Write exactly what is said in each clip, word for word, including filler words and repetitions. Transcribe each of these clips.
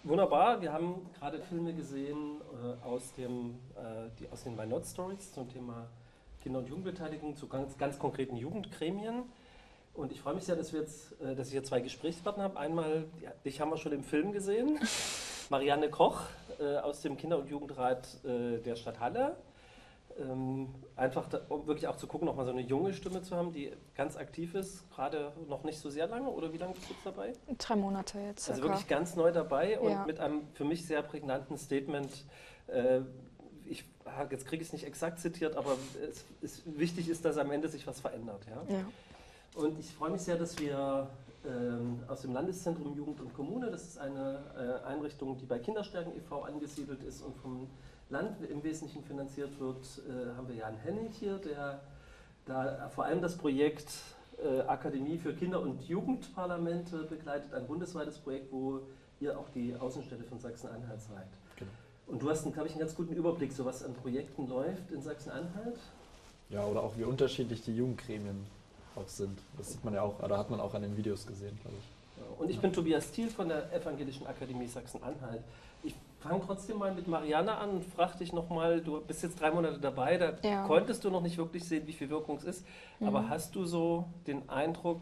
Wunderbar, wir haben gerade Filme gesehen äh, aus, dem, äh, die, aus den Why Not Stories zum Thema Kinder- und Jugendbeteiligung zu ganz, ganz konkreten Jugendgremien. Und ich freue mich sehr, dass, wir jetzt, äh, dass ich hier zwei Gesprächspartner habe. Einmal, ja, dich haben wir schon im Film gesehen, Marianne Koch äh, aus dem Kinder- und Jugendrat äh, der Stadt Halle. Ähm, einfach, da, um wirklich auch zu gucken, nochmal so eine junge Stimme zu haben, die ganz aktiv ist, gerade noch nicht so sehr lange, oder wie lange bist du jetzt dabei? Drei Monate jetzt Also circa. wirklich ganz neu dabei und Ja. mit einem für mich sehr prägnanten Statement. Äh, ich, jetzt kriege ich es nicht exakt zitiert, aber es ist, wichtig ist, dass am Ende sich was verändert. Ja? Ja. Und ich freue mich sehr, dass wir ähm, aus dem Landeszentrum Jugend und Kommune, das ist eine äh, Einrichtung, die bei Kinderstärken e V angesiedelt ist und vom Land im Wesentlichen finanziert wird, äh, haben wir Jan Hennig hier, der da vor allem das Projekt äh, Akademie für Kinder- und Jugendparlamente begleitet, ein bundesweites Projekt, wo ihr auch die Außenstelle von Sachsen-Anhalt seid. Genau. Und du hast, glaube ich, einen ganz guten Überblick, so was an Projekten läuft in Sachsen-Anhalt. Ja, oder auch wie unterschiedlich die Jugendgremien auch sind. Das sieht man ja auch, oder hat man auch an den Videos gesehen, glaube ich. Und ich bin Tobias Thiel von der Evangelischen Akademie Sachsen-Anhalt. Ich fange trotzdem mal mit Marianne an und frage dich nochmal, du bist jetzt drei Monate dabei, da Ja. konntest du noch nicht wirklich sehen, wie viel Wirkung es ist, Mhm. aber hast du so den Eindruck,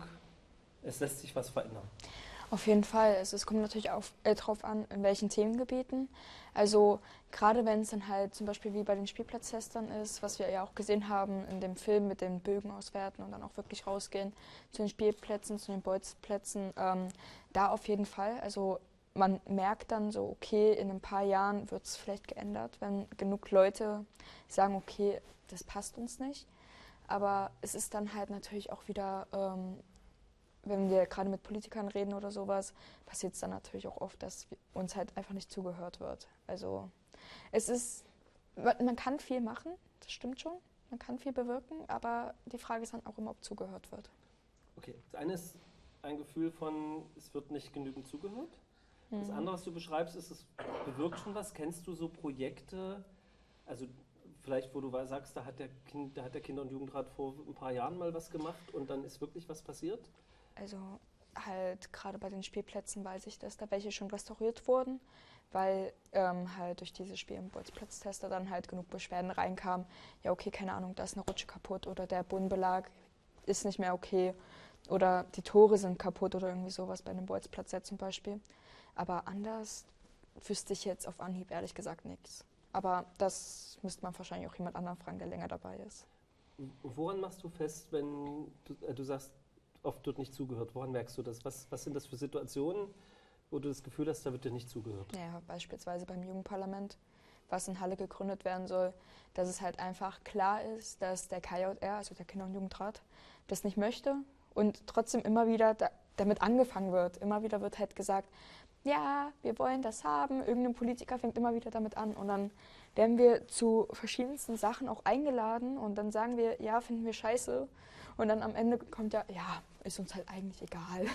es lässt sich was verändern? Auf jeden Fall. Also es kommt natürlich auf, äh, drauf an, in welchen Themengebieten. Also gerade wenn es dann halt zum Beispiel wie bei den Spielplatztestern ist, was wir ja auch gesehen haben in dem Film mit den Bögen auswerten und dann auch wirklich rausgehen zu den Spielplätzen, zu den Bolzplätzen, ähm, da auf jeden Fall. Also man merkt dann so, okay, in ein paar Jahren wird es vielleicht geändert, wenn genug Leute sagen, okay, das passt uns nicht. Aber es ist dann halt natürlich auch wieder... Ähm, wenn wir gerade mit Politikern reden oder sowas, passiert es dann natürlich auch oft, dass uns halt einfach nicht zugehört wird. Also es ist, man kann viel machen, das stimmt schon, man kann viel bewirken, aber die Frage ist dann auch immer, ob zugehört wird. Okay, das eine ist ein Gefühl von, es wird nicht genügend zugehört. Das Mhm. andere, was du beschreibst, ist, es bewirkt schon was. Kennst du so Projekte, also vielleicht, wo du sagst, da hat der, kind, da hat der Kinder- und Jugendrat vor ein paar Jahren mal was gemacht und dann ist wirklich was passiert? Also halt gerade bei den Spielplätzen weiß ich, dass da welche schon restauriert wurden, weil ähm, halt durch diese Spiel- und Bolzplatztester dann halt genug Beschwerden reinkamen. Ja okay, keine Ahnung, da ist eine Rutsche kaputt oder der Bodenbelag ist nicht mehr okay oder die Tore sind kaputt oder irgendwie sowas bei einem Bolzplatz jetzt zum Beispiel. Aber anders wüsste ich jetzt auf Anhieb ehrlich gesagt nichts. Aber das müsste man wahrscheinlich auch jemand anderen fragen, der länger dabei ist. Woran machst du fest, wenn du, äh, du sagst, oft wird nicht zugehört? Woran merkst du das? Was, was sind das für Situationen, wo du das Gefühl hast, da wird dir nicht zugehört? Ja, beispielsweise beim Jugendparlament, was in Halle gegründet werden soll, dass es halt einfach klar ist, dass der K J R, also der Kinder- und Jugendrat, das nicht möchte und trotzdem immer wieder da, damit angefangen wird. Immer wieder wird halt gesagt, ja, wir wollen das haben. Irgendein Politiker fängt immer wieder damit an und dann werden wir zu verschiedensten Sachen auch eingeladen und dann sagen wir, ja, finden wir scheiße. Und dann am Ende kommt ja, ja, ist uns halt eigentlich egal.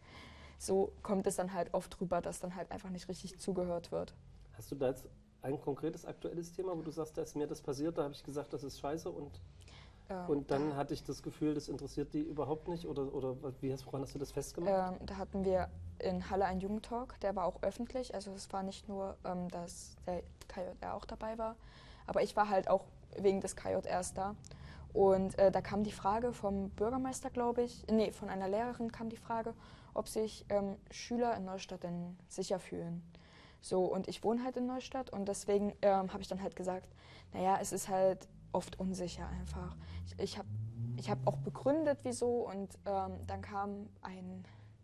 So kommt es dann halt oft rüber, dass dann halt einfach nicht richtig zugehört wird. Hast du da jetzt ein konkretes aktuelles Thema, wo du sagst, da ist mir das passiert, da habe ich gesagt, das ist scheiße und, Ähm, und dann da, hatte ich das Gefühl, das interessiert die überhaupt nicht oder, oder wie hast, woran hast du das festgemacht? ähm, da hatten wir in Halle einen Jugendtalk, der war auch öffentlich. Also es war nicht nur, ähm, dass der K J R auch dabei war, aber ich war halt auch wegen des K J Rs da. Und äh, da kam die Frage vom Bürgermeister, glaube ich, nee, von einer Lehrerin kam die Frage, ob sich ähm, Schüler in Neustadt denn sicher fühlen. So, und ich wohne halt in Neustadt und deswegen ähm, habe ich dann halt gesagt, naja, es ist halt oft unsicher einfach. Ich, ich habe ich hab auch begründet, wieso und ähm, dann kam ein,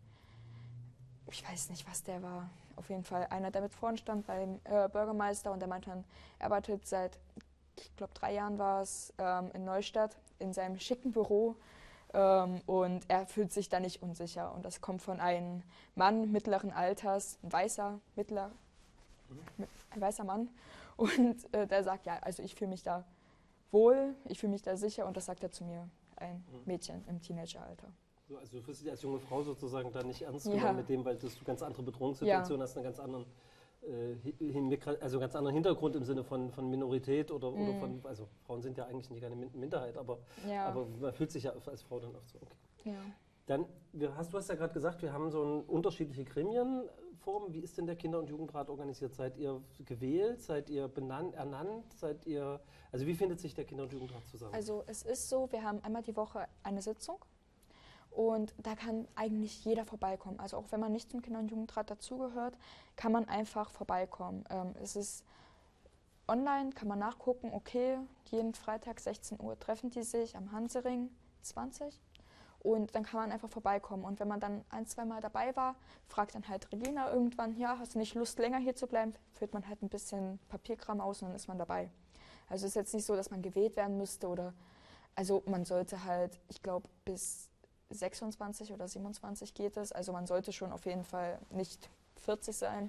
ich weiß nicht, was der war, auf jeden Fall einer, der mit vorn stand beim äh, Bürgermeister und der meinte dann, er arbeitet seit, ich glaube drei Jahren war es, ähm, in Neustadt in seinem schicken Büro ähm, und er fühlt sich da nicht unsicher und das kommt von einem Mann mittleren Alters, ein weißer, mittler, ein weißer Mann und äh, der sagt, ja, also ich fühle mich da wohl, ich fühle mich da sicher und das sagt er zu mir, ein Mädchen im Teenageralter. So, also du fühlst dich als junge Frau sozusagen da nicht ernst Ja. genommen mit dem, weil du ganz andere Bedrohungssituationen Ja. hast, einen ganz anderen, äh, hin- also ganz anderen Hintergrund im Sinne von, von Minorität oder, oder Mhm. von, also Frauen sind ja eigentlich nicht eine Min- Minderheit, aber, Ja, aber man fühlt sich ja als Frau dann auch so, okay. ja. Dann, wir, hast, du hast ja gerade gesagt, wir haben so ein, unterschiedliche Gremienformen. Wie ist denn der Kinder- und Jugendrat organisiert? Seid ihr gewählt? Seid ihr benannt, ernannt? Seid ihr, also wie findet sich der Kinder- und Jugendrat zusammen? Also es ist so, wir haben einmal die Woche eine Sitzung und da kann eigentlich jeder vorbeikommen. Also auch wenn man nicht zum Kinder- und Jugendrat dazugehört, kann man einfach vorbeikommen. Ähm, es ist online, kann man nachgucken, okay, jeden Freitag sechzehn Uhr treffen die sich am Hansering zwanzig. Und dann kann man einfach vorbeikommen. Und wenn man dann ein, zwei Mal dabei war, fragt dann halt Regina irgendwann, ja, hast du nicht Lust, länger hier zu bleiben? Führt man halt ein bisschen Papierkram aus und dann ist man dabei. Also es ist jetzt nicht so, dass man gewählt werden müsste oder, also man sollte halt, ich glaube, bis sechsundzwanzig oder siebenundzwanzig geht es. Also man sollte schon auf jeden Fall nicht vierzig sein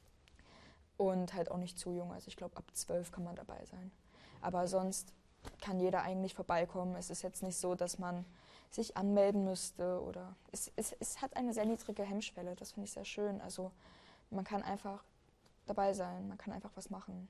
und halt auch nicht zu jung. Also ich glaube, ab zwölf kann man dabei sein. Aber sonst kann jeder eigentlich vorbeikommen. Es ist jetzt nicht so, dass man sich anmelden müsste oder es, es, es hat eine sehr niedrige Hemmschwelle, das finde ich sehr schön. Also man kann einfach dabei sein, man kann einfach was machen.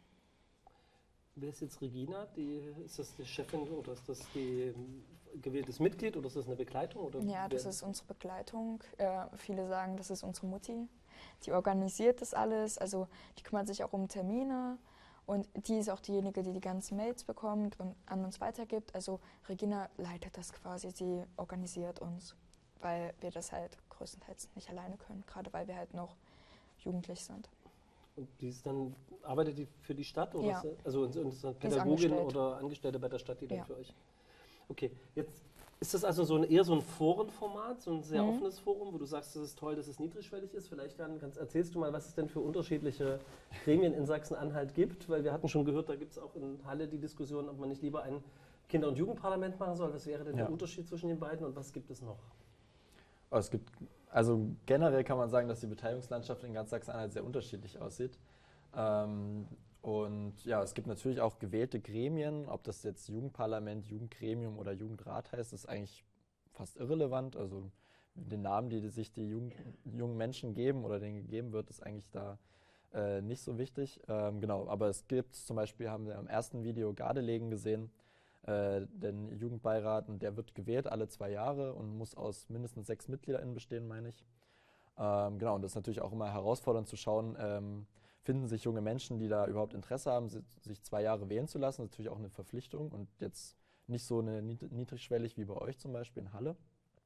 Wer ist jetzt Regina? Die, ist das die Chefin oder ist das die gewähltes Mitglied oder ist das eine Begleitung? Oder ja, das ist unsere Begleitung. Äh, viele sagen, das ist unsere Mutti. Die organisiert das alles, also die kümmert sich auch um Termine. Und die ist auch diejenige, die die ganzen Mails bekommt und an uns weitergibt. Also Regina leitet das quasi, sie organisiert uns, weil wir das halt größtenteils nicht alleine können, gerade weil wir halt noch jugendlich sind. Und die ist dann, arbeitet die für die Stadt? Oder Ja. ist, also ist eine Die Pädagogin ist oder Angestellte bei der Stadt, die dann Ja. für euch? Okay, jetzt ist das also so ein, eher so ein Forenformat, so ein sehr Mhm. offenes Forum, wo du sagst, es ist toll, dass es niedrigschwellig ist. Vielleicht dann kannst, erzählst du mal, was es denn für unterschiedliche Gremien in Sachsen-Anhalt gibt, weil wir hatten schon gehört, da gibt es auch in Halle die Diskussion, ob man nicht lieber ein Kinder- und Jugendparlament machen soll. Was wäre denn Ja. der Unterschied zwischen den beiden und was gibt es noch? Aber es gibt, also generell kann man sagen, dass die Beteiligungslandschaft in ganz Sachsen-Anhalt sehr unterschiedlich aussieht. Ähm, und ja, es gibt natürlich auch gewählte Gremien, ob das jetzt Jugendparlament, Jugendgremium oder Jugendrat heißt, ist eigentlich fast irrelevant. Also den Namen, die sich die Jugend, jungen Menschen geben oder denen gegeben wird, ist eigentlich da äh, nicht so wichtig. Ähm, genau, aber es gibt zum Beispiel, haben wir im ersten Video Gardelegen gesehen, äh, den Jugendbeirat, und der wird gewählt alle zwei Jahre und muss aus mindestens sechs MitgliederInnen bestehen, meine ich. Ähm, genau, und das ist natürlich auch immer herausfordernd zu schauen, ähm, finden sich junge Menschen, die da überhaupt Interesse haben, si- sich zwei Jahre wählen zu lassen. Das ist natürlich auch eine Verpflichtung und jetzt nicht so eine nied- niedrigschwellig wie bei euch zum Beispiel in Halle.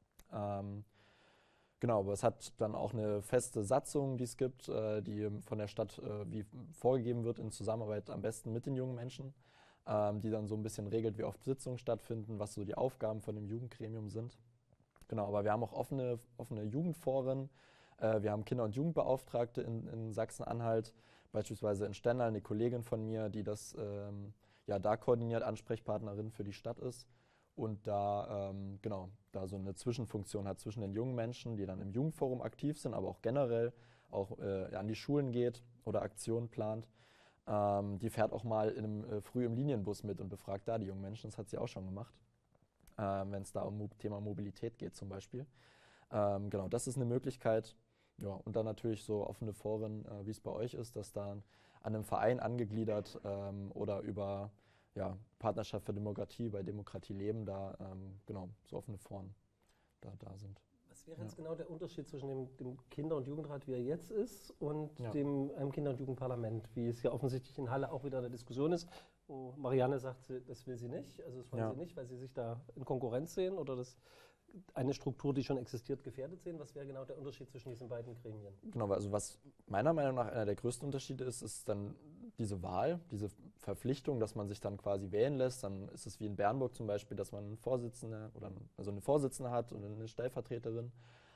Ähm, genau, aber es hat dann auch eine feste Satzung, die es gibt, äh, die von der Stadt äh, wie vorgegeben wird in Zusammenarbeit am besten mit den jungen Menschen, ähm, die dann so ein bisschen regelt, wie oft Sitzungen stattfinden, was so die Aufgaben von dem Jugendgremium sind. Genau, aber wir haben auch offene, offene Jugendforen. Äh, wir haben Kinder- und Jugendbeauftragte in, in Sachsen-Anhalt, beispielsweise in Stendal, eine Kollegin von mir, die das ähm, ja, da koordiniert, Ansprechpartnerin für die Stadt ist und da, ähm, genau, da so eine Zwischenfunktion hat zwischen den jungen Menschen, die dann im Jugendforum aktiv sind, aber auch generell auch äh, an die Schulen geht oder Aktionen plant. Ähm, die fährt auch mal in einem, äh, früh im Linienbus mit und befragt da die jungen Menschen. Das hat sie auch schon gemacht, ähm, wenn es da um Mo- Thema Mobilität geht zum Beispiel. Ähm, genau, das ist eine Möglichkeit. Ja, und dann natürlich so offene Foren, äh, wie es bei euch ist, dass da an einem Verein angegliedert ähm, oder über ja, Partnerschaft für Demokratie, bei Demokratie leben, da ähm, genau so offene Foren da, da sind. Was wäre Ja. jetzt genau der Unterschied zwischen dem, dem Kinder- und Jugendrat, wie er jetzt ist, und Ja. dem einem Kinder- und Jugendparlament, wie es ja offensichtlich in Halle auch wieder eine Diskussion ist, wo Marianne sagt, sie, das will sie nicht, also das wollen Ja. sie nicht, weil sie sich da in Konkurrenz sehen oder das eine Struktur, die schon existiert, gefährdet sehen. Was wäre genau der Unterschied zwischen diesen beiden Gremien? Genau, also was meiner Meinung nach einer der größten Unterschiede ist, ist dann diese Wahl, diese Verpflichtung, dass man sich dann quasi wählen lässt. Dann ist es wie in Bernburg zum Beispiel, dass man einen Vorsitzenden oder also eine Vorsitzende hat und eine Stellvertreterin,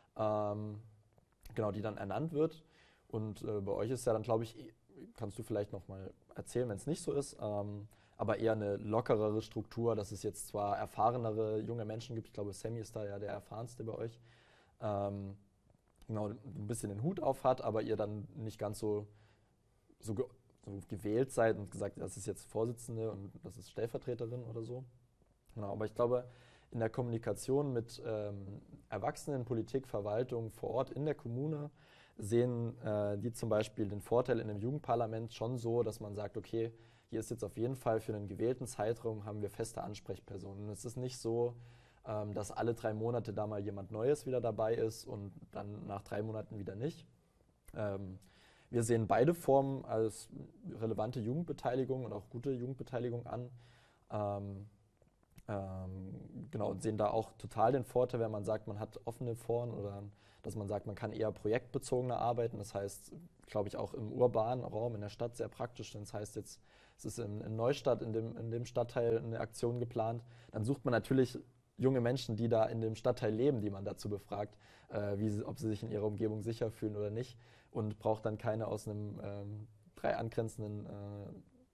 ähm, genau, die dann ernannt wird. Und äh, bei euch ist ja dann, glaube ich, eh- kannst du vielleicht noch mal erzählen, wenn es nicht so ist, ähm, aber eher eine lockerere Struktur, dass es jetzt zwar erfahrenere junge Menschen gibt. Ich glaube, Sammy ist da ja der erfahrenste bei euch. Ähm, genau, ein bisschen den Hut auf hat, aber ihr dann nicht ganz so, so, ge so gewählt seid und gesagt, das ist jetzt Vorsitzende und das ist Stellvertreterin oder so. Genau, aber ich glaube, in der Kommunikation mit ähm, Erwachsenen, Politik, Verwaltung vor Ort in der Kommune sehen äh, die zum Beispiel den Vorteil in einem Jugendparlament schon so, dass man sagt, okay, hier ist jetzt auf jeden Fall für einen gewählten Zeitraum haben wir feste Ansprechpersonen. Und es ist nicht so, ähm, dass alle drei Monate da mal jemand Neues wieder dabei ist und dann nach drei Monaten wieder nicht. Ähm, wir sehen beide Formen als relevante Jugendbeteiligung und auch gute Jugendbeteiligung an. Ähm, ähm, genau, und sehen da auch total den Vorteil, wenn man sagt, man hat offene Foren oder dass man sagt, man kann eher projektbezogener arbeiten. Das heißt, glaube ich, auch im urbanen Raum, in der Stadt sehr praktisch. Das heißt jetzt, es ist in, in Neustadt, in dem, in dem Stadtteil eine Aktion geplant. Dann sucht man natürlich junge Menschen, die da in dem Stadtteil leben, die man dazu befragt, äh, wie sie, ob sie sich in ihrer Umgebung sicher fühlen oder nicht. Und braucht dann keine aus einem ähm, drei angrenzenden äh,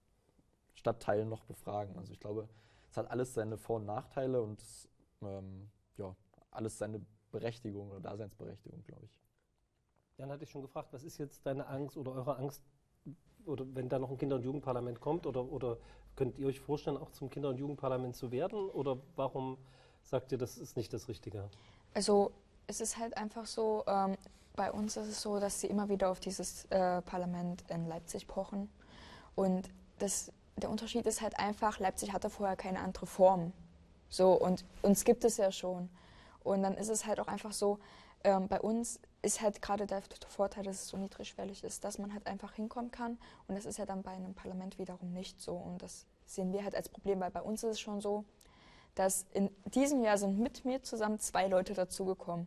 Stadtteilen noch befragen. Also ich glaube, es hat alles seine Vor- und Nachteile und ähm, ja, alles seine Berechtigung oder Daseinsberechtigung, glaube ich. Jan hatte ich schon gefragt, was ist jetzt deine Angst oder eure Angst, oder wenn da noch ein Kinder- und Jugendparlament kommt, oder, oder könnt ihr euch vorstellen, auch zum Kinder- und Jugendparlament zu werden, oder warum sagt ihr, das ist nicht das Richtige? Also es ist halt einfach so, ähm, bei uns ist es so, dass sie immer wieder auf dieses äh, Parlament in Leipzig pochen und das, der Unterschied ist halt einfach, Leipzig hatte vorher keine andere Form. So, und uns gibt es ja schon. Und dann ist es halt auch einfach so, ähm, bei uns ist halt gerade der Vorteil, dass es so niedrigschwellig ist, dass man halt einfach hinkommen kann. Und das ist ja dann bei einem Parlament wiederum nicht so. Und das sehen wir halt als Problem, weil bei uns ist es schon so, dass in diesem Jahr sind mit mir zusammen zwei Leute dazugekommen.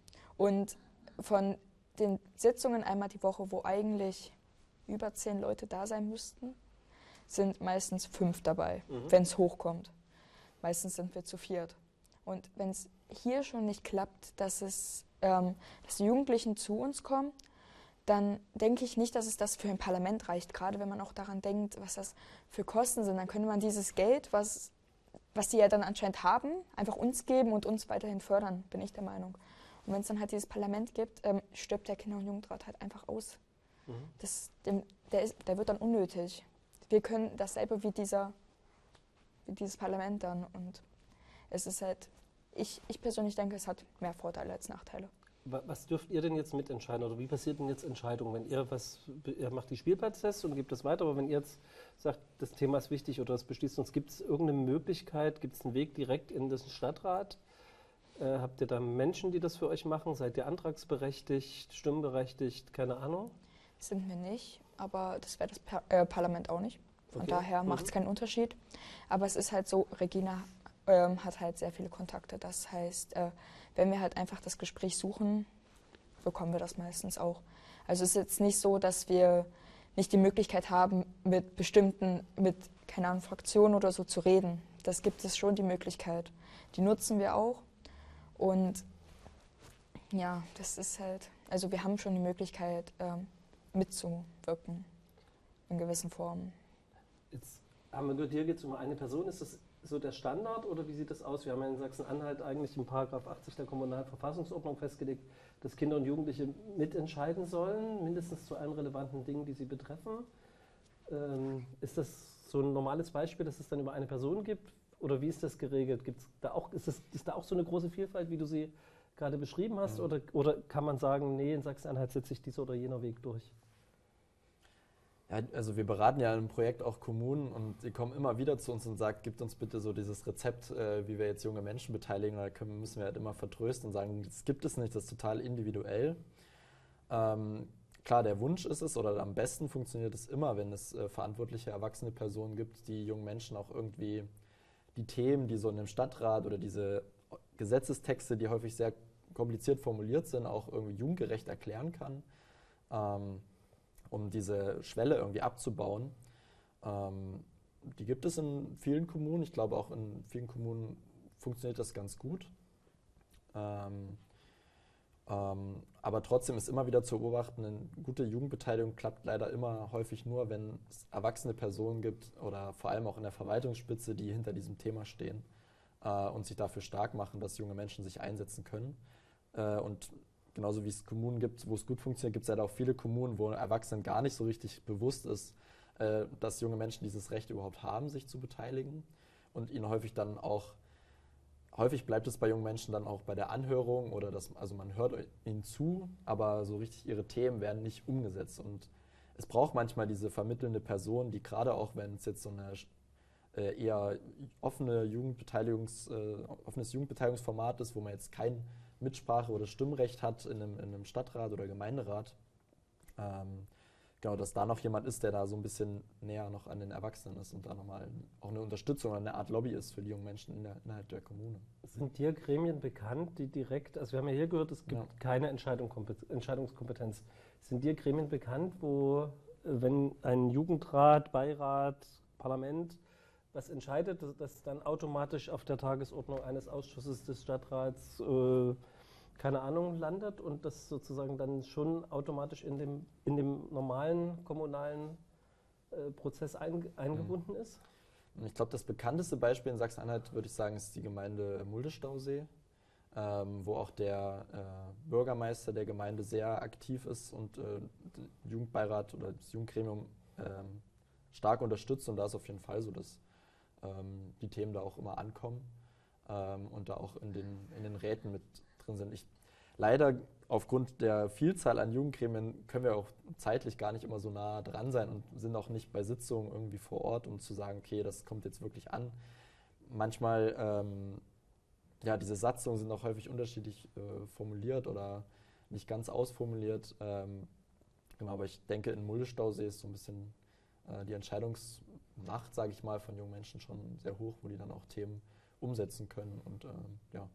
Und von den Sitzungen einmal die Woche, wo eigentlich über zehn Leute da sein müssten, sind meistens fünf dabei, mhm. wenn es hochkommt. Meistens sind wir zu viert. Und wenn es hier schon nicht klappt, dass, es, ähm, dass die Jugendlichen zu uns kommen, dann denke ich nicht, dass es das für ein Parlament reicht. Gerade wenn man auch daran denkt, was das für Kosten sind, dann könnte man dieses Geld, was, was die ja dann anscheinend haben, einfach uns geben und uns weiterhin fördern, bin ich der Meinung. Und wenn es dann halt dieses Parlament gibt, ähm, stirbt der Kinder- und Jugendrat halt einfach aus. Mhm. Das, dem, der, ist, der wird dann unnötig. Wir können dasselbe wie, dieser, wie dieses Parlament dann. Und es ist halt, ich, ich persönlich denke, es hat mehr Vorteile als Nachteile. Was dürft ihr denn jetzt mitentscheiden oder wie passiert denn jetzt Entscheidung, wenn ihr was, ihr macht die Spielplatztests und gebt das weiter, aber wenn ihr jetzt sagt, das Thema ist wichtig oder das beschließt uns, gibt es irgendeine Möglichkeit, gibt es einen Weg direkt in den Stadtrat? Äh, habt ihr da Menschen, die das für euch machen? Seid ihr antragsberechtigt, stimmberechtigt, keine Ahnung? Sind wir nicht, aber das wäre das per äh, Parlament auch nicht. Von okay. daher mhm. macht es keinen Unterschied. Aber es ist halt so, Regina ähm, hat halt sehr viele Kontakte. Das heißt, äh, wenn wir halt einfach das Gespräch suchen, bekommen wir das meistens auch. Also es ist jetzt nicht so, dass wir nicht die Möglichkeit haben, mit bestimmten, mit, keine Ahnung, Fraktionen oder so zu reden. Das gibt es schon, die Möglichkeit. Die nutzen wir auch. Und ja, das ist halt, also wir haben schon die Möglichkeit, ähm, mitzuwirken in gewissen Formen. Jetzt haben wir gehört, hier geht es um eine Person. Ist das so der Standard oder wie sieht das aus? Wir haben ja in Sachsen-Anhalt eigentlich in Paragraph achtzig der Kommunalverfassungsordnung festgelegt, dass Kinder und Jugendliche mitentscheiden sollen, mindestens zu allen relevanten Dingen, die sie betreffen. Ähm, ist das so ein normales Beispiel, dass es dann über eine Person gibt? Oder wie ist das geregelt? Gibt's da auch, ist, das, ist da auch so eine große Vielfalt, wie du sie gerade beschrieben hast? Mhm. Oder, oder kann man sagen, nee, in Sachsen-Anhalt setzt sich dieser oder jener Weg durch? Ja, also wir beraten ja im Projekt auch Kommunen und sie kommen immer wieder zu uns und sagen, gibt uns bitte so dieses Rezept, äh, wie wir jetzt junge Menschen beteiligen. Da können, müssen wir halt immer vertrösten und sagen, das gibt es nicht, das ist total individuell. Ähm, klar, der Wunsch ist es, oder am besten funktioniert es immer, wenn es äh, verantwortliche erwachsene Personen gibt, die jungen Menschen auch irgendwie die Themen, die so in dem Stadtrat oder diese Gesetzestexte, die häufig sehr kompliziert formuliert sind, auch irgendwie jugendgerecht erklären kann. Ähm, um diese Schwelle irgendwie abzubauen. Ähm, die gibt es in vielen Kommunen. Ich glaube, auch in vielen Kommunen funktioniert das ganz gut. Ähm, ähm, aber trotzdem ist immer wieder zu beobachten, eine gute Jugendbeteiligung klappt leider immer häufig nur, wenn es erwachsene Personen gibt oder vor allem auch in der Verwaltungsspitze, die hinter diesem Thema stehen äh, und sich dafür stark machen, dass junge Menschen sich einsetzen können. Äh, und genauso wie es Kommunen gibt, wo es gut funktioniert, gibt es leider auch viele Kommunen, wo Erwachsenen gar nicht so richtig bewusst ist, äh, dass junge Menschen dieses Recht überhaupt haben, sich zu beteiligen. Und ihnen häufig dann auch, häufig bleibt es bei jungen Menschen dann auch bei der Anhörung oder das, also man hört ihnen zu, aber so richtig ihre Themen werden nicht umgesetzt. Und es braucht manchmal diese vermittelnde Person, die gerade auch, wenn es jetzt so eine äh, eher offene Jugendbeteiligungs, äh, offenes Jugendbeteiligungsformat ist, wo man jetzt kein Mitsprache- oder Stimmrecht hat in einem, in einem Stadtrat oder Gemeinderat. Ähm, genau, dass da noch jemand ist, der da so ein bisschen näher noch an den Erwachsenen ist und da nochmal auch eine Unterstützung oder eine Art Lobby ist für die jungen Menschen in der, innerhalb der Kommune. Sind dir Gremien bekannt, die direkt, also wir haben ja hier gehört, es gibt ja. keine Entscheidung, Entscheidungskompetenz. Sind dir Gremien bekannt, wo, wenn ein Jugendrat, Beirat, Parlament was entscheidet, dass das dann automatisch auf der Tagesordnung eines Ausschusses des Stadtrats, äh, keine Ahnung, landet und das sozusagen dann schon automatisch in dem, in dem normalen kommunalen äh, Prozess ein, eingebunden mhm. ist? Ich glaube, das bekannteste Beispiel in Sachsen-Anhalt, würde ich sagen, ist die Gemeinde Mulde-Stausee, ähm, wo auch der äh, Bürgermeister der Gemeinde sehr aktiv ist und äh, der Jugendbeirat oder das Jugendgremium ähm, stark unterstützt. Und da ist auf jeden Fall so, dass ähm, die Themen da auch immer ankommen ähm, und da auch in den, in den Räten mit drin sind. Ich, leider aufgrund der Vielzahl an Jugendgremien können wir auch zeitlich gar nicht immer so nah dran sein und sind auch nicht bei Sitzungen irgendwie vor Ort, um zu sagen, okay, das kommt jetzt wirklich an. Manchmal, ähm, ja, diese Satzungen sind auch häufig unterschiedlich äh, formuliert oder nicht ganz ausformuliert. Ähm, genau, aber ich denke, in Mulde-Stausee ist so ein bisschen äh, die Entscheidungsmacht, sage ich mal, von jungen Menschen schon sehr hoch, wo die dann auch Themen umsetzen können und ähm, ja.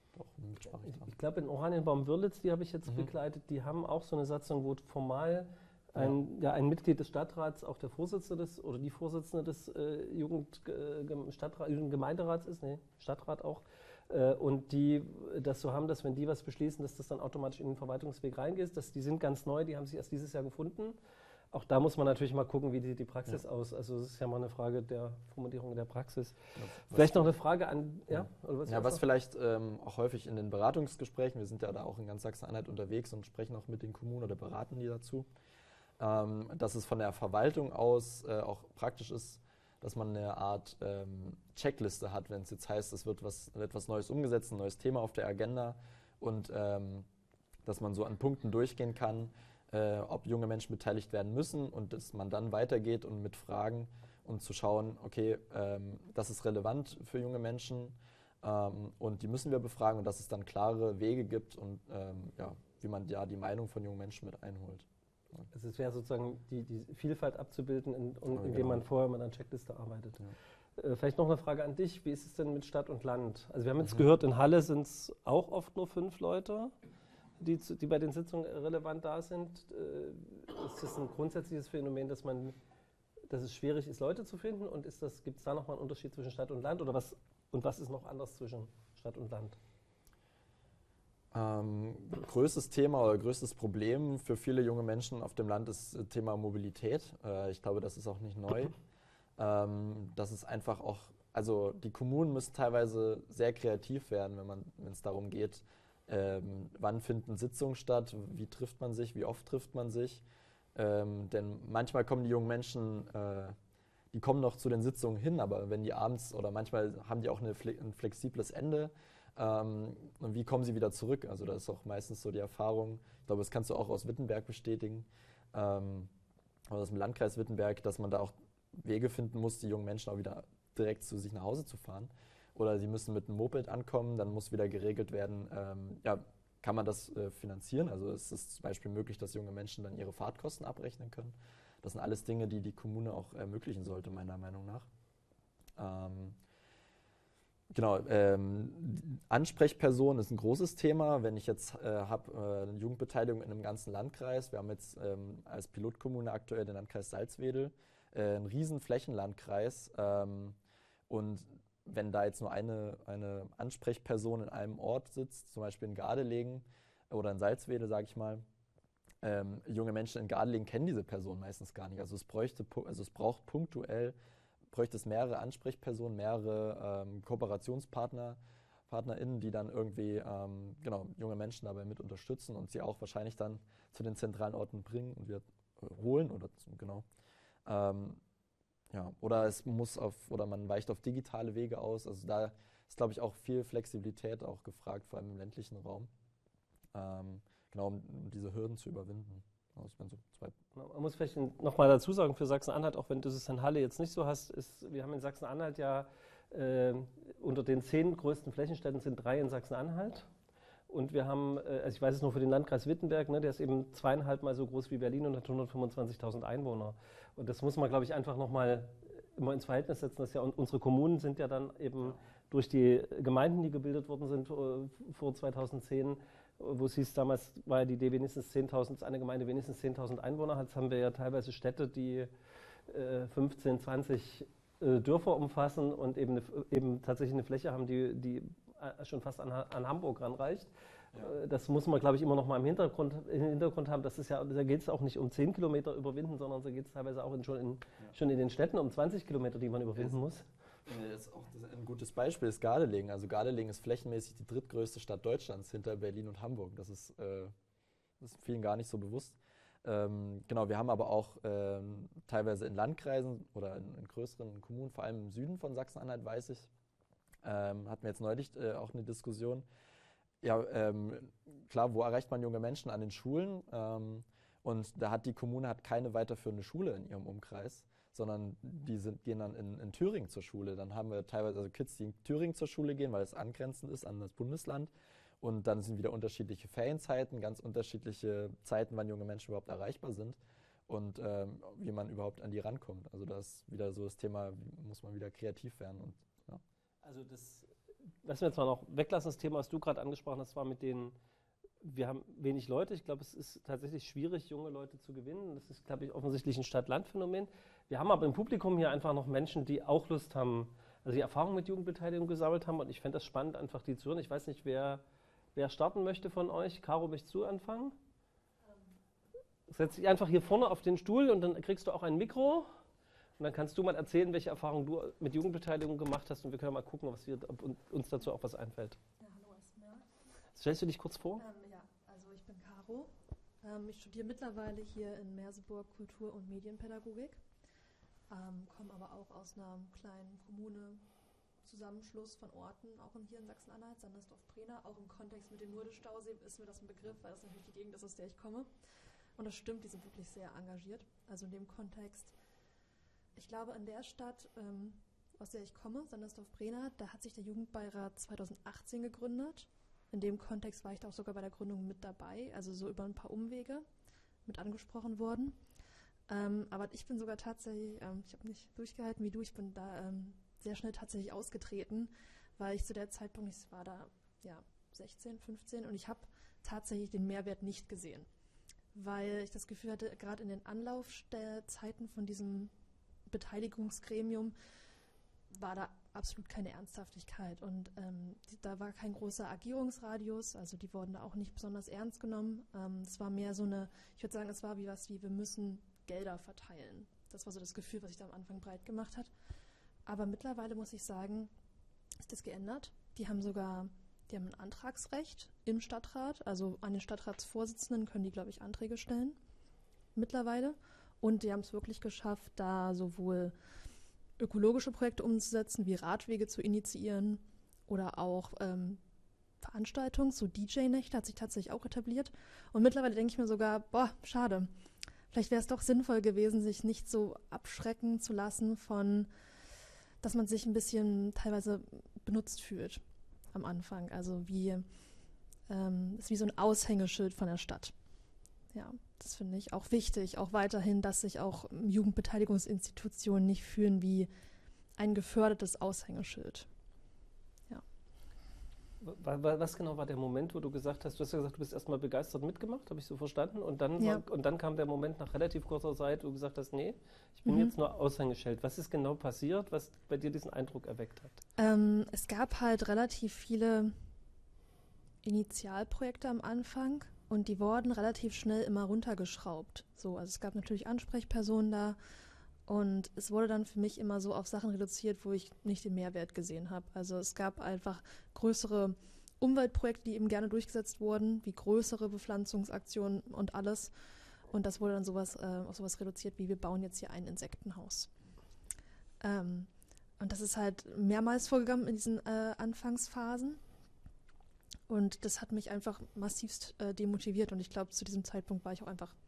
Ich, ich glaube, in Oranienbaum-Wörlitz, die habe ich jetzt mhm. begleitet, die haben auch so eine Satzung, wo formal ein, ja. Ja, ein Mitglied des Stadtrats auch der Vorsitzende des oder die Vorsitzende des äh, Jugend, äh, Stadtrat, Jugendgemeinderats ist, nee, Stadtrat auch, äh, und die das so haben, dass wenn die was beschließen, dass das dann automatisch in den Verwaltungsweg reingeht. Dass die sind ganz neu, die haben sich erst dieses Jahr gefunden. Auch da muss man natürlich mal gucken, wie sieht die Praxis ja. aus. Also es ist ja mal eine Frage der Formulierung der Praxis. Ja, vielleicht noch eine Frage an, ja? Oder was, ja, was vielleicht ähm, auch häufig in den Beratungsgesprächen, wir sind ja da auch in ganz Sachsen-Anhalt unterwegs und sprechen auch mit den Kommunen oder beraten die dazu, ähm, dass es von der Verwaltung aus äh, auch praktisch ist, dass man eine Art ähm, Checkliste hat, wenn es jetzt heißt, es wird was, etwas Neues umgesetzt, ein neues Thema auf der Agenda und ähm, dass man so an Punkten durchgehen kann, Äh, ob junge Menschen beteiligt werden müssen und dass man dann weitergeht und mit Fragen und zu schauen, okay, ähm, das ist relevant für junge Menschen ähm, und die müssen wir befragen und dass es dann klare Wege gibt und ähm, ja, wie man ja die Meinung von jungen Menschen mit einholt. Ja. Also es wäre sozusagen die, die Vielfalt abzubilden, in, und, ja, indem genau. man vorher mit einer Checkliste arbeitet. Ja. Äh, vielleicht noch eine Frage an dich, wie ist es denn mit Stadt und Land? Also wir haben jetzt mhm. gehört, in Halle sind es auch oft nur fünf Leute. Die, die bei den Sitzungen relevant da sind, äh, ist das ein grundsätzliches Phänomen, dass man, dass es schwierig ist, Leute zu finden? Und ist das, gibt es da nochmal einen Unterschied zwischen Stadt und Land? Oder was, und was ist noch anders zwischen Stadt und Land? Ähm, größtes Thema oder größtes Problem für viele junge Menschen auf dem Land ist das Thema Mobilität. Äh, ich glaube, das ist auch nicht neu. ähm, das ist einfach auch, also die Kommunen müssen teilweise sehr kreativ werden, wenn man, wenn es darum geht, Ähm, wann finden Sitzungen statt, wie trifft man sich, wie oft trifft man sich. Ähm, denn manchmal kommen die jungen Menschen, äh, die kommen noch zu den Sitzungen hin, aber wenn die abends oder manchmal haben die auch eine, ein flexibles Ende. Ähm, und wie kommen sie wieder zurück? Also das ist auch meistens so die Erfahrung, ich glaube, das kannst du auch aus Wittenberg bestätigen, ähm, oder aus dem Landkreis Wittenberg, dass man da auch Wege finden muss, die jungen Menschen auch wieder direkt zu sich nach Hause zu fahren. Oder sie müssen mit einem Moped ankommen, dann muss wieder geregelt werden, ähm, ja, kann man das äh, finanzieren? Also ist es zum Beispiel möglich, dass junge Menschen dann ihre Fahrtkosten abrechnen können. Das sind alles Dinge, die die Kommune auch ermöglichen sollte, meiner Meinung nach. Ähm, genau, ähm, Ansprechperson ist ein großes Thema. Wenn ich jetzt äh, habe äh, eine Jugendbeteiligung in einem ganzen Landkreis, wir haben jetzt ähm, als Pilotkommune aktuell den Landkreis Salzwedel, äh, einen riesen Flächenlandkreis ähm, und wenn da jetzt nur eine, eine Ansprechperson in einem Ort sitzt, zum Beispiel in Gardelegen oder in Salzwedel, sage ich mal, ähm, junge Menschen in Gardelegen kennen diese Person meistens gar nicht. Also es, bräuchte, also es braucht punktuell, bräuchte es mehrere Ansprechpersonen, mehrere ähm, Kooperationspartner, PartnerInnen, die dann irgendwie ähm, genau, junge Menschen dabei mit unterstützen und sie auch wahrscheinlich dann zu den zentralen Orten bringen und wieder äh, holen oder genau. Ähm, Ja, oder es muss auf, oder man weicht auf digitale Wege aus. Also da ist, glaube ich, auch viel Flexibilität auch gefragt, vor allem im ländlichen Raum. Ähm, genau, um, um diese Hürden zu überwinden. Also so zwei man muss vielleicht nochmal dazu sagen, für Sachsen-Anhalt, auch wenn du es in Halle jetzt nicht so hast, ist, wir haben in Sachsen-Anhalt ja äh, unter den zehn größten Flächenstädten sind drei in Sachsen-Anhalt. Und wir haben, äh, also ich weiß es nur für den Landkreis Wittenberg, ne, der ist eben zweieinhalb Mal so groß wie Berlin und hat hundertfünfundzwanzigtausend Einwohner. Und das muss man, glaube ich, einfach nochmal immer ins Verhältnis setzen. Dass ja, und unsere Kommunen sind ja dann eben durch die Gemeinden, die gebildet worden sind äh, vor zweitausendzehn, wo es hieß, damals war ja die Idee, wenigstens zehntausend, eine Gemeinde wenigstens zehntausend Einwohner hat. Jetzt haben wir ja teilweise Städte, die äh, fünfzehn, zwanzig äh, Dörfer umfassen und eben, eine, eben tatsächlich eine Fläche haben, die, die äh, schon fast an, an Hamburg ranreicht. Ja. Äh, das muss man, glaube ich, immer noch mal im Hintergrund, im Hintergrund haben. Das ist ja, da geht es auch nicht um zehn Kilometer überwinden, sondern da geht es teilweise auch in, schon, in, ja. schon in den Städten um zwanzig Kilometer, die man überwinden ja. muss. Das ist auch ein gutes Beispiel ist Gardelegen. Also Gardelegen ist flächenmäßig die drittgrößte Stadt Deutschlands hinter Berlin und Hamburg. Das ist, äh, das ist vielen gar nicht so bewusst. Ähm, genau, wir haben aber auch ähm, teilweise in Landkreisen oder in, in größeren Kommunen, vor allem im Süden von Sachsen-Anhalt, weiß ich, ähm, hatten wir jetzt neulich äh, auch eine Diskussion. Ja, ähm, klar, wo erreicht man junge Menschen? An den Schulen. Ähm, und da hat die Kommune hat keine weiterführende Schule in ihrem Umkreis, sondern die sind, gehen dann in, in Thüringen zur Schule. Dann haben wir teilweise also Kids, die in Thüringen zur Schule gehen, weil es angrenzend ist an das Bundesland. Und dann sind wieder unterschiedliche Ferienzeiten, ganz unterschiedliche Zeiten, wann junge Menschen überhaupt erreichbar sind und ähm, wie man überhaupt an die rankommt. Also das ist wieder so das Thema, muss man wieder kreativ werden. Und, ja. Also das, was wir jetzt mal noch weglassen, das Thema, was du gerade angesprochen hast, war mit den, wir haben wenig Leute. Ich glaube, es ist tatsächlich schwierig, junge Leute zu gewinnen. Das ist, glaube ich, offensichtlich ein Stadt-Land-Phänomen. Wir haben aber im Publikum hier einfach noch Menschen, die auch Lust haben, also die Erfahrung mit Jugendbeteiligung gesammelt haben. Und ich fände das spannend, einfach die zu hören. Ich weiß nicht, wer, wer starten möchte von euch. Caro, möchtest du anfangen? Setz dich einfach hier vorne auf den Stuhl und dann kriegst du auch ein Mikro. Und dann kannst du mal erzählen, welche Erfahrungen du mit Jugendbeteiligung gemacht hast. Und wir können mal gucken, was wir, ob uns dazu auch was einfällt. Ja, hallo erstmal. Stellst du dich kurz vor? Ähm, ja, also ich bin Caro. Ähm, ich studiere mittlerweile hier in Merseburg Kultur- und Medienpädagogik. Ähm, komme aber auch aus einer kleinen Kommune, Zusammenschluss von Orten, auch in, hier in Sachsen-Anhalt, Sandersdorf-Prena. Auch im Kontext mit dem Murde-Stausee ist mir das ein Begriff, weil das natürlich die Gegend ist, aus der ich komme. Und das stimmt, die sind wirklich sehr engagiert. Also in dem Kontext, ich glaube, in der Stadt, ähm, aus der ich komme, Sandersdorf-Prena, da hat sich der Jugendbeirat zweitausendachtzehn gegründet. In dem Kontext war ich da auch sogar bei der Gründung mit dabei, also so über ein paar Umwege mit angesprochen worden. Ähm, aber ich bin sogar tatsächlich, ähm, ich habe nicht durchgehalten wie du, ich bin da ähm, sehr schnell tatsächlich ausgetreten, weil ich zu der Zeitpunkt, ich war da ja sechzehn, fünfzehn und ich habe tatsächlich den Mehrwert nicht gesehen, weil ich das Gefühl hatte, gerade in den Anlaufzeiten von diesem Beteiligungsgremium war da absolut keine Ernsthaftigkeit und ähm, die, da war kein großer Agierungsradius, also die wurden da auch nicht besonders ernst genommen. Ähm, es war mehr so eine, ich würde sagen, es war wie was wie, wir müssen Gelder verteilen. Das war so das Gefühl, was sich da am Anfang breit gemacht hat. Aber mittlerweile muss ich sagen, ist das geändert. Die haben sogar, die haben ein Antragsrecht im Stadtrat, also an den Stadtratsvorsitzenden können die, glaube ich, Anträge stellen mittlerweile. Und die haben es wirklich geschafft, da sowohl ökologische Projekte umzusetzen, wie Radwege zu initiieren oder auch ähm, Veranstaltungen, so D J-Nächte hat sich tatsächlich auch etabliert. Und mittlerweile denke ich mir sogar, boah, schade. Vielleicht wäre es doch sinnvoll gewesen, sich nicht so abschrecken zu lassen von, dass man sich ein bisschen teilweise benutzt fühlt am Anfang. Also wie, ähm, ist wie so ein Aushängeschild von der Stadt. Ja, das finde ich auch wichtig, auch weiterhin, dass sich auch Jugendbeteiligungsinstitutionen nicht fühlen wie ein gefördertes Aushängeschild. Ja. Was genau war der Moment, wo du gesagt hast, du hast ja gesagt, du bist erstmal begeistert mitgemacht, habe ich so verstanden, und dann, Ja. war, und dann kam der Moment nach relativ kurzer Zeit, wo du gesagt hast, nee, ich bin Mhm. jetzt nur Aushängeschild. Was ist genau passiert, was bei dir diesen Eindruck erweckt hat? Ähm, es gab halt relativ viele Initialprojekte am Anfang und die wurden relativ schnell immer runtergeschraubt. So, also es gab natürlich Ansprechpersonen da und es wurde dann für mich immer so auf Sachen reduziert, wo ich nicht den Mehrwert gesehen habe. Also es gab einfach größere Umweltprojekte, die eben gerne durchgesetzt wurden, wie größere Bepflanzungsaktionen und alles. Und das wurde dann sowas, äh, auf sowas reduziert, wie wir bauen jetzt hier ein Insektenhaus. Ähm, und das ist halt mehrmals vorgekommen in diesen äh, Anfangsphasen. Und das hat mich einfach massivst äh, demotiviert. Und ich glaube, zu diesem Zeitpunkt war ich auch einfach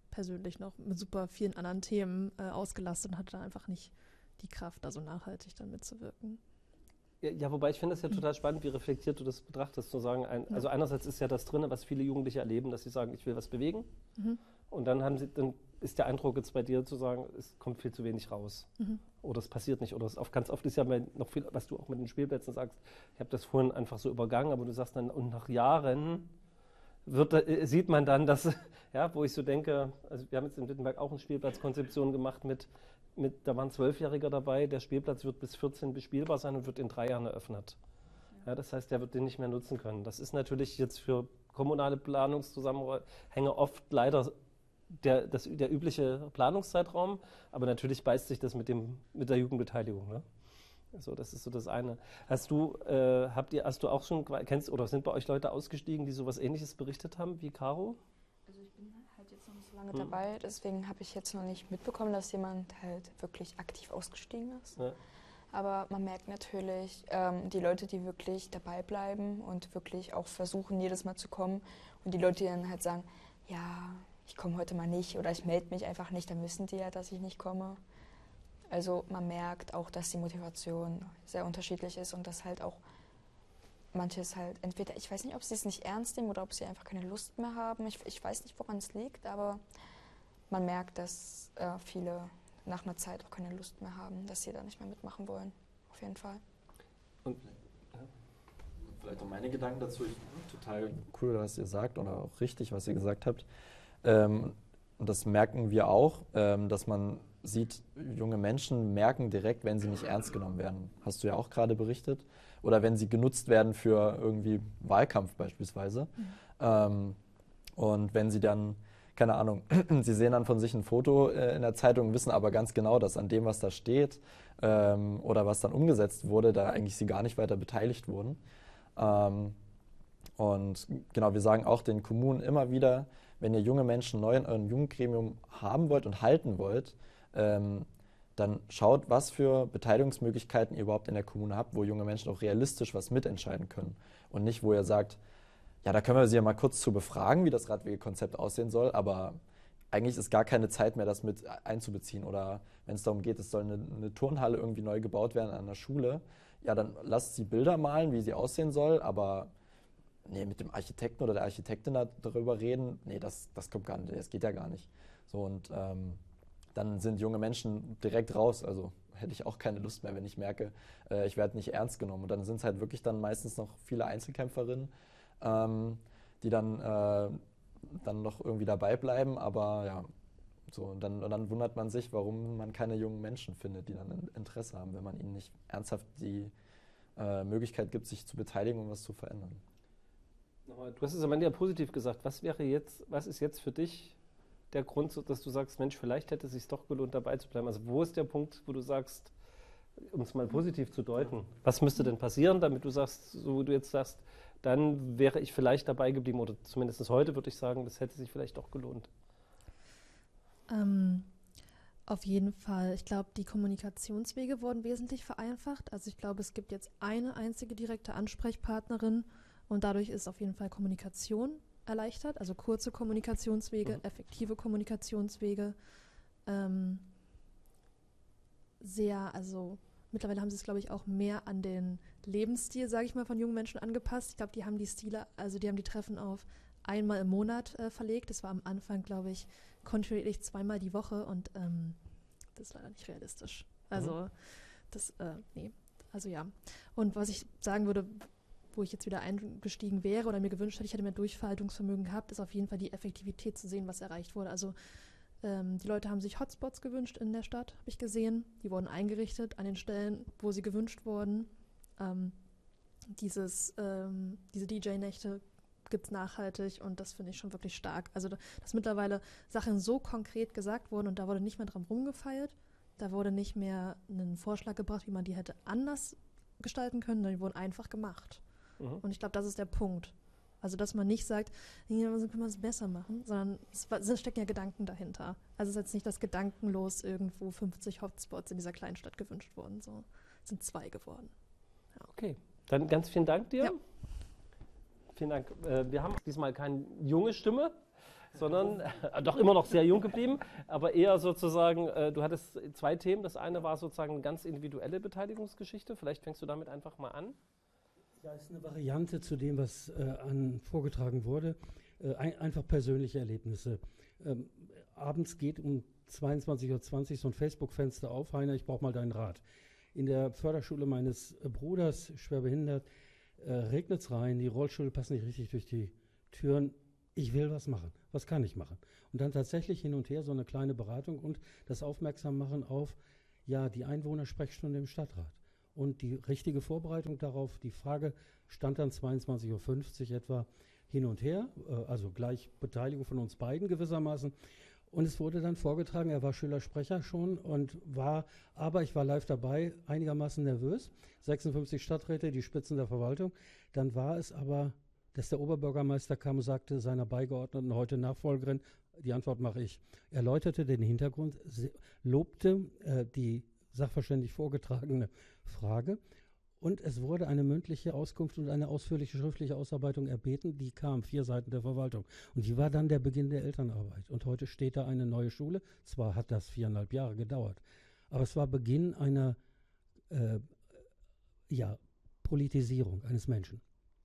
persönlich noch mit super vielen anderen Themen äh, ausgelastet und hatte dann einfach nicht die Kraft, da so nachhaltig dann mitzuwirken. Ja, ja, wobei ich finde es ja total spannend, wie reflektiert du das betrachtest, zu sagen, ein, Ja. also einerseits ist ja das drin, was viele Jugendliche erleben, dass sie sagen, ich will was bewegen. Mhm. Und dann haben sie, dann ist der Eindruck jetzt bei dir zu sagen, es kommt viel zu wenig raus. Mhm. Oder es passiert nicht. Oder es oft, ganz oft ist ja noch viel, was du auch mit den Spielplätzen sagst, ich habe das vorhin einfach so übergangen, aber du sagst dann, und nach Jahren wird, äh, sieht man dann, dass, ja, wo ich so denke, also wir haben jetzt in Wittenberg auch eine Spielplatzkonzeption gemacht mit, mit da waren Zwölfjährige dabei, der Spielplatz wird bis vierzehn bespielbar sein und wird in drei Jahren eröffnet. Ja, das heißt, der wird den nicht mehr nutzen können. Das ist natürlich jetzt für kommunale Planungszusammenhänge oft leider der, das, der übliche Planungszeitraum, aber natürlich beißt sich das mit, dem, mit der Jugendbeteiligung. Ne? Also das ist so das eine. Hast du, äh, habt ihr, hast du auch schon, kennst oder sind bei euch Leute ausgestiegen, die sowas Ähnliches berichtet haben wie Caro? Also ich bin halt jetzt noch nicht so lange Hm. dabei, deswegen habe ich jetzt noch nicht mitbekommen, dass jemand halt wirklich aktiv ausgestiegen ist. Ja. Aber man merkt natürlich, ähm, die Leute, die wirklich dabei bleiben und wirklich auch versuchen, jedes Mal zu kommen und die Leute, die dann halt sagen, ja, ich komme heute mal nicht oder ich melde mich einfach nicht, dann wissen die ja, dass ich nicht komme. Also man merkt auch, dass die Motivation sehr unterschiedlich ist und dass halt auch manches halt entweder, ich weiß nicht, ob sie es nicht ernst nehmen oder ob sie einfach keine Lust mehr haben. Ich, ich weiß nicht, woran es liegt, aber man merkt, dass äh, viele nach einer Zeit auch keine Lust mehr haben, dass sie da nicht mehr mitmachen wollen. Auf jeden Fall. Und, ja. Vielleicht noch meine Gedanken dazu. Ich, total cool, was ihr sagt oder auch richtig, was ihr gesagt habt. Ähm, und das merken wir auch, ähm, dass man sieht, junge Menschen merken direkt, wenn sie nicht ernst genommen werden. Hast du ja auch gerade berichtet. Oder wenn sie genutzt werden für irgendwie Wahlkampf beispielsweise. Mhm. Ähm, und wenn sie dann, keine Ahnung, sie sehen dann von sich ein Foto äh, in der Zeitung, wissen aber ganz genau, dass an dem, was da steht ähm, oder was dann umgesetzt wurde, da eigentlich sie gar nicht weiter beteiligt wurden. Ähm, und genau, wir sagen auch den Kommunen immer wieder, wenn ihr junge Menschen neu in eurem Jugendgremium haben wollt und halten wollt, ähm, dann schaut, was für Beteiligungsmöglichkeiten ihr überhaupt in der Kommune habt, wo junge Menschen auch realistisch was mitentscheiden können. Und nicht, wo ihr sagt, ja, da können wir sie ja mal kurz zu befragen, wie das Radwegekonzept aussehen soll, aber eigentlich ist gar keine Zeit mehr, das mit einzubeziehen. Oder wenn es darum geht, es soll eine, eine Turnhalle irgendwie neu gebaut werden an einer Schule, ja, dann lasst sie Bilder malen, wie sie aussehen soll, aber nee, mit dem Architekten oder der Architektin da, darüber reden, nee, das, das kommt gar nicht, das geht ja gar nicht. So, und ähm, dann sind junge Menschen direkt raus. Also hätte ich auch keine Lust mehr, wenn ich merke, äh, ich werde nicht ernst genommen. Und dann sind es halt wirklich dann meistens noch viele Einzelkämpferinnen, ähm, die dann, äh, dann noch irgendwie dabei bleiben. Aber ja, so. Und dann, und dann wundert man sich, warum man keine jungen Menschen findet, die dann Interesse haben, wenn man ihnen nicht ernsthaft die äh, Möglichkeit gibt, sich zu beteiligen und was zu verändern. Du hast es am Ende ja positiv gesagt. Was wäre jetzt, was ist jetzt für dich der Grund, dass du sagst, Mensch, vielleicht hätte es sich doch gelohnt, dabei zu bleiben? Also wo ist der Punkt, wo du sagst, um es mal positiv zu deuten, was müsste denn passieren, damit du sagst, so wie du jetzt sagst, dann wäre ich vielleicht dabei geblieben oder zumindest heute würde ich sagen, das hätte sich vielleicht doch gelohnt. Ähm, auf jeden Fall. Ich glaube, die Kommunikationswege wurden wesentlich vereinfacht. Also ich glaube, es gibt jetzt eine einzige direkte Ansprechpartnerin und dadurch ist auf jeden Fall Kommunikation erleichtert, also kurze Kommunikationswege, mhm. effektive Kommunikationswege. Ähm, sehr, also mittlerweile haben sie es, glaube ich, auch mehr an den Lebensstil, sage ich mal, von jungen Menschen angepasst. Ich glaube, die haben die Stile, also die haben die Treffen auf einmal im Monat äh, verlegt. Das war am Anfang, glaube ich, kontinuierlich zweimal die Woche und ähm, das ist leider nicht realistisch. Also mhm. das, äh, nee, also ja. Und was ich sagen würde, wo ich jetzt wieder eingestiegen wäre oder mir gewünscht hätte, ich hätte mehr Durchhaltungsvermögen gehabt, ist auf jeden Fall die Effektivität zu sehen, was erreicht wurde. Also ähm, die Leute haben sich Hotspots gewünscht in der Stadt, habe ich gesehen. Die wurden eingerichtet an den Stellen, wo sie gewünscht wurden. Ähm, dieses, ähm, diese D J-Nächte gibt es nachhaltig und das finde ich schon wirklich stark. Also dass mittlerweile Sachen so konkret gesagt wurden und da wurde nicht mehr dran rumgefeilt. Da wurde nicht mehr ein Vorschlag gebracht, wie man die hätte anders gestalten können, sondern die wurden einfach gemacht. Mhm. Und ich glaube, das ist der Punkt. Also, dass man nicht sagt, ja, so können wir es besser machen, sondern es, es stecken ja Gedanken dahinter. Also, es ist jetzt nicht, dass gedankenlos irgendwo fünfzig Hotspots in dieser kleinen Stadt gewünscht wurden. So, es sind zwei geworden. Ja. Okay, dann ganz vielen Dank dir. Ja. Vielen Dank. Äh, wir haben diesmal keine junge Stimme. sondern äh, doch immer noch sehr jung geblieben, aber eher sozusagen, äh, du hattest zwei Themen. Das eine war sozusagen eine ganz individuelle Beteiligungsgeschichte. Vielleicht fängst du damit einfach mal an. Ja, ist eine Variante zu dem, was äh, an vorgetragen wurde. Äh, ein, einfach persönliche Erlebnisse. Ähm, abends geht um zweiundzwanzig Uhr zwanzig so ein Facebook-Fenster auf. Heiner, ich brauche mal deinen Rat. In der Förderschule meines äh, Bruders, schwer behindert, äh, regnet es rein, die Rollstühle passen nicht richtig durch die Türen. Ich will was machen. Was kann ich machen? Und dann tatsächlich hin und her so eine kleine Beratung und das Aufmerksammachen auf, ja, die Einwohnersprechstunde im Stadtrat. Und die richtige Vorbereitung darauf, die Frage stand dann zweiundzwanzig Uhr fünfzig etwa hin und her, äh, also gleich Beteiligung von uns beiden gewissermaßen. Und es wurde dann vorgetragen, er war Schülersprecher schon und war, aber ich war live dabei, einigermaßen nervös. sechsundfünfzig Stadträte, die Spitzen der Verwaltung. Dann war es aber, dass der Oberbürgermeister kam und sagte seiner Beigeordneten, heute Nachfolgerin, die Antwort mache ich. Er erläuterte den Hintergrund, lobte äh, die sachverständig vorgetragene Frage und es wurde eine mündliche Auskunft und eine ausführliche schriftliche Ausarbeitung erbeten, die kam, vier Seiten der Verwaltung. Und die war dann der Beginn der Elternarbeit. Und heute steht da eine neue Schule. Zwar hat das viereinhalb Jahre gedauert, aber es war Beginn einer äh, ja, Politisierung eines Menschen.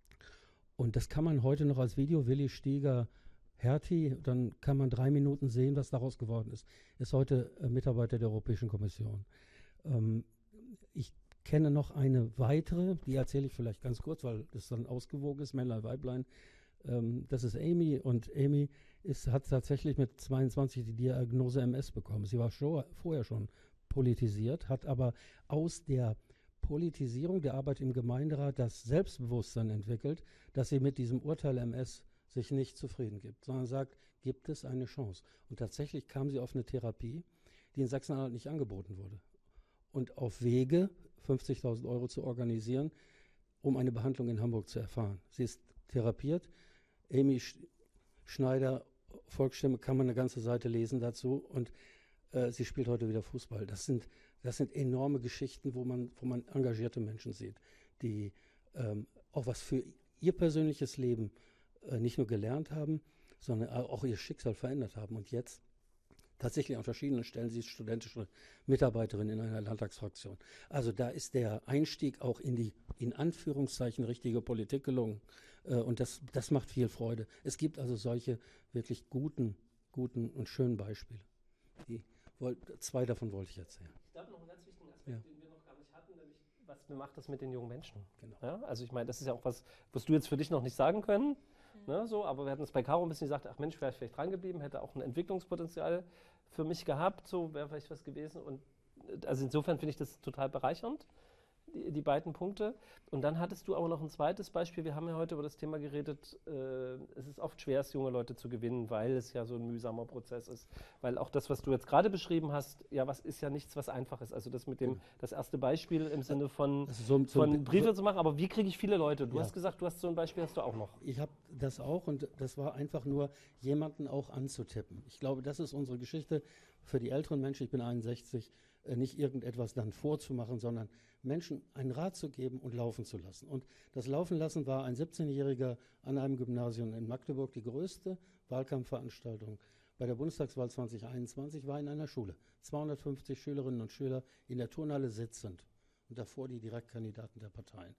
Und das kann man heute noch als Video, Willi Stieger, Hertie, dann kann man drei Minuten sehen, was daraus geworden ist. Ist heute äh, Mitarbeiter der Europäischen Kommission. Ähm, ich kenne noch eine weitere, die erzähle ich vielleicht ganz kurz, weil das dann ausgewogen ist, Männlein, Weiblein. Ähm, das ist Amy und Amy ist, hat tatsächlich mit zweiundzwanzig die Diagnose M S bekommen. Sie war schon, vorher schon politisiert, hat aber aus der Politisierung der Arbeit im Gemeinderat das Selbstbewusstsein entwickelt, dass sie mit diesem Urteil M S sich nicht zufrieden gibt, sondern sagt, gibt es eine Chance. Und tatsächlich kam sie auf eine Therapie, die in Sachsen-Anhalt nicht angeboten wurde. Und auf Wege, fünfzigtausend Euro zu organisieren, um eine Behandlung in Hamburg zu erfahren. Sie ist therapiert. Amy Sch Schneider, Volksstimme, kann man eine ganze Seite lesen dazu. Und äh, sie spielt heute wieder Fußball. Das sind, das sind enorme Geschichten, wo man, wo man engagierte Menschen sieht, die ähm, auch was für ihr persönliches Leben äh, nicht nur gelernt haben, sondern auch ihr Schicksal verändert haben. Und jetzt tatsächlich an verschiedenen Stellen, sie ist studentische Mitarbeiterin in einer Landtagsfraktion. Also da ist der Einstieg auch in die, in Anführungszeichen, richtige Politik gelungen. Äh, und das, das macht viel Freude. Es gibt also solche wirklich guten, guten und schönen Beispiele. Die, wollt, zwei davon wollte ich erzählen. Ich glaube, noch einen ganz wichtigen Aspekt, Ja. den wir noch gar nicht hatten, nämlich, was macht das mit den jungen Menschen? Genau. Ja, also ich meine, das ist ja auch was, was du jetzt für dich noch nicht sagen können. Ne, so, aber wir hatten es bei Caro ein bisschen gesagt, ach Mensch, wäre ich vielleicht dran geblieben, hätte auch ein Entwicklungspotenzial für mich gehabt, so wäre vielleicht was gewesen. Und also insofern finde ich das total bereichernd, die, die beiden Punkte. Und dann hattest du aber noch ein zweites Beispiel. Wir haben ja heute über das Thema geredet, äh, es ist oft schwer, es junge Leute zu gewinnen, weil es ja so ein mühsamer Prozess ist. Weil auch das, was du jetzt gerade beschrieben hast, ja, was ist ja nichts, was einfach ist. Also das mit dem, das erste Beispiel im Sinne von, Also so, so von Briefe so zu machen, aber wie kriege ich viele Leute? Du Ja. hast gesagt, du hast so ein Beispiel, hast du auch noch. Ich habe das auch und das war einfach nur, jemanden auch anzutippen. Ich glaube, das ist unsere Geschichte für die älteren Menschen, ich bin einundsechzig, äh, nicht irgendetwas dann vorzumachen, sondern Menschen einen Rat zu geben und laufen zu lassen. Und das Laufen lassen war ein siebzehnjähriger an einem Gymnasium in Magdeburg. Die größte Wahlkampfveranstaltung bei der Bundestagswahl zwanzig einundzwanzig war in einer Schule. zweihundertfünfzig Schülerinnen und Schüler in der Turnhalle sitzend und davor die Direktkandidaten der Parteien.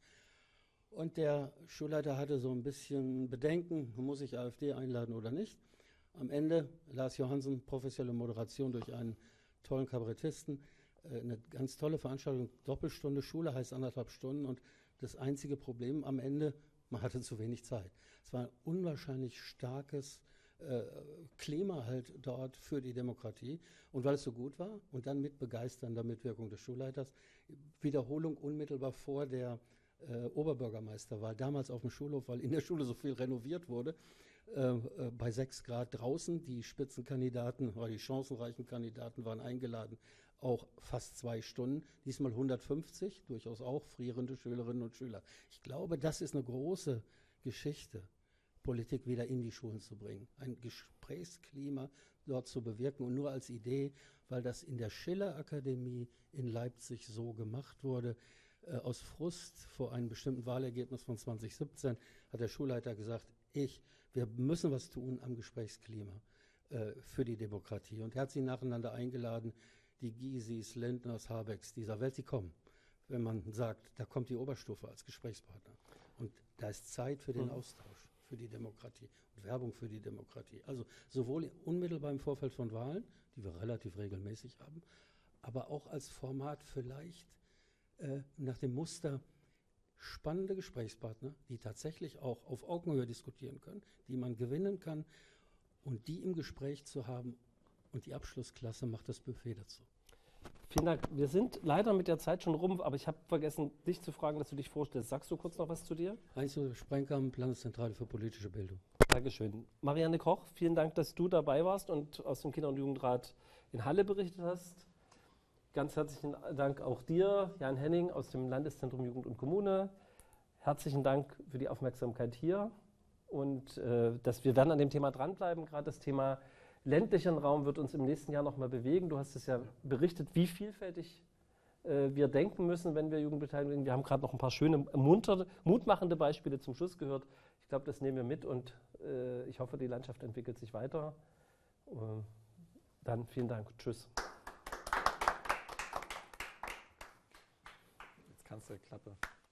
Und der Schulleiter hatte so ein bisschen Bedenken, muss ich AfD einladen oder nicht. Am Ende Lars Johansen, professionelle Moderation durch einen tollen Kabarettisten, äh, eine ganz tolle Veranstaltung, Doppelstunde Schule heißt anderthalb Stunden und das einzige Problem am Ende, man hatte zu wenig Zeit. Es war ein unwahrscheinlich starkes äh, Klima halt dort für die Demokratie und weil es so gut war und dann mit begeisternder Mitwirkung des Schulleiters, Wiederholung unmittelbar vor der Äh, Oberbürgermeisterwahl, damals auf dem Schulhof, weil in der Schule so viel renoviert wurde, äh, äh, bei sechs Grad draußen. Die Spitzenkandidaten oder die chancenreichen Kandidaten waren eingeladen, auch fast zwei Stunden, diesmal hundertfünfzig, durchaus auch frierende Schülerinnen und Schüler. Ich glaube, das ist eine große Geschichte, Politik wieder in die Schulen zu bringen, ein Gesprächsklima dort zu bewirken und nur als Idee, weil das in der Schiller-Akademie in Leipzig so gemacht wurde. Aus Frust vor einem bestimmten Wahlergebnis von zwanzig siebzehn hat der Schulleiter gesagt, ich Wir müssen was tun am Gesprächsklima äh, für die Demokratie. Und er hat sie nacheinander eingeladen, die Gysis, Lindners, Habecks dieser Welt, die kommen. Wenn man sagt, da kommt die Oberstufe als Gesprächspartner. Und da ist Zeit für den Austausch, für die Demokratie und Werbung für die Demokratie. Also sowohl unmittelbar im Vorfeld von Wahlen, die wir relativ regelmäßig haben, aber auch als Format vielleicht äh, nach dem Muster spannende Gesprächspartner, die tatsächlich auch auf Augenhöhe diskutieren können, die man gewinnen kann und die im Gespräch zu haben. Und die Abschlussklasse macht das Buffet dazu. Vielen Dank. Wir sind leider mit der Zeit schon rum, aber ich habe vergessen, dich zu fragen, dass du dich vorstellst. Sagst du kurz noch was zu dir? Heinz-Josef Sprenkamp, Landeszentrale für politische Bildung. Dankeschön. Marianne Koch, vielen Dank, dass du dabei warst und aus dem Kinder- und Jugendrat in Halle berichtet hast. Ganz herzlichen Dank auch dir, Jan Henning aus dem Landeszentrum Jugend und Kommune. Herzlichen Dank für die Aufmerksamkeit hier. Und äh, dass wir werden an dem Thema dranbleiben. Gerade das Thema ländlichen Raum wird uns im nächsten Jahr noch mal bewegen. Du hast es ja berichtet, wie vielfältig äh, wir denken müssen, wenn wir Jugendbeteiligung. Wir haben gerade noch ein paar schöne, munter, mutmachende Beispiele zum Schluss gehört. Ich glaube, das nehmen wir mit und äh, ich hoffe, die Landschaft entwickelt sich weiter. Äh, dann vielen Dank. Tschüss. Jetzt kannst du Klappe.